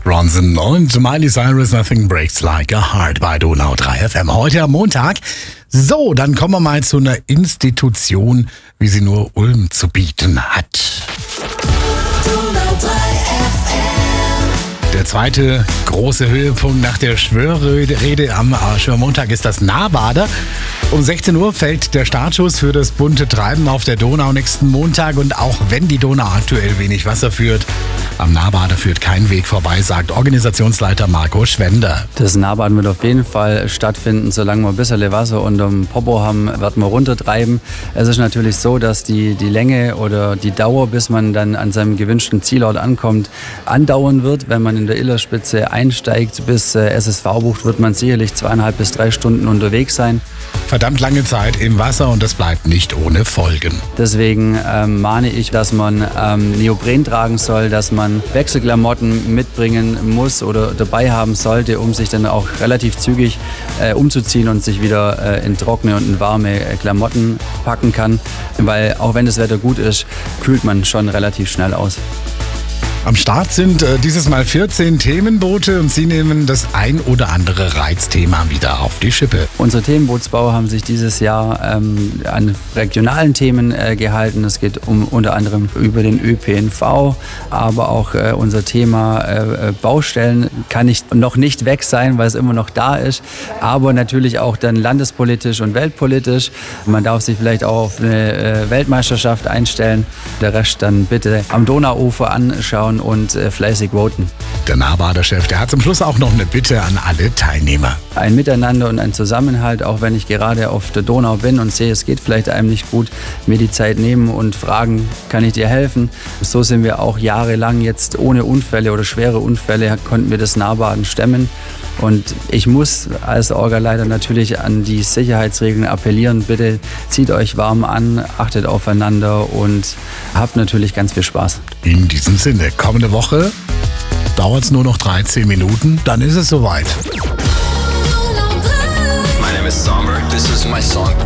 Ronson und Miley Cyrus, Nothing Breaks Like a Heart bei Donau 3 FM. Heute am Montag. So, dann kommen wir mal zu einer Institution, wie sie nur Ulm zu bieten hat. Donau 3 FM. Der zweite große Höhepunkt nach der Schwörrede am Schwörmontag ist das Nahbader. Um 16 Uhr fällt der Startschuss für das bunte Treiben auf der Donau nächsten Montag. Und auch wenn die Donau aktuell wenig Wasser führt, am Nahbader führt kein Weg vorbei, sagt Organisationsleiter Marco Schwender. Das Nahbaden wird auf jeden Fall stattfinden. Solange wir ein bisschen Wasser unterm Popo haben, werden wir runtertreiben. Es ist natürlich so, dass die Länge oder die Dauer, bis man dann an seinem gewünschten Zielort ankommt, andauern wird. Wenn man in der Illerspitze einsteigt bis SSV-Bucht, wird man sicherlich 2,5 bis 3 Stunden unterwegs sein. Verdammt lange Zeit im Wasser und das bleibt nicht ohne Folgen. Deswegen mahne ich, dass man Neopren tragen soll, dass man Wechselklamotten mitbringen muss oder dabei haben sollte, um sich dann auch relativ zügig umzuziehen und sich wieder in trockene und in warme Klamotten packen kann. Weil auch wenn das Wetter gut ist, kühlt man schon relativ schnell aus. Am Start sind dieses Mal 14 Themenboote und sie nehmen das ein oder andere Reizthema wieder auf die Schippe. Unsere Themenbootsbauer haben sich dieses Jahr an regionalen Themen gehalten. Es geht unter anderem über den ÖPNV, aber auch unser Thema Baustellen kann noch nicht weg sein, weil es immer noch da ist, aber natürlich auch dann landespolitisch und weltpolitisch. Man darf sich vielleicht auch auf eine Weltmeisterschaft einstellen. Der Rest dann bitte am Donauufer anschauen und fleißig voten. Der Nahbader-Chef, der hat zum Schluss auch noch eine Bitte an alle Teilnehmer. Ein Miteinander und ein Zusammenhalt, auch wenn ich gerade auf der Donau bin und sehe, es geht vielleicht einem nicht gut, mir die Zeit nehmen und fragen, kann ich dir helfen? So sind wir auch jahrelang jetzt ohne Unfälle oder schwere Unfälle, konnten wir das Nahbaden stemmen. Und ich muss als Orgaleiter natürlich an die Sicherheitsregeln appellieren. Bitte zieht euch warm an, achtet aufeinander und habt natürlich ganz viel Spaß. In diesem Sinne, kommende Woche dauert es nur noch 13 Minuten, dann ist es soweit. Donau 3. My name is Sommer. This is my song.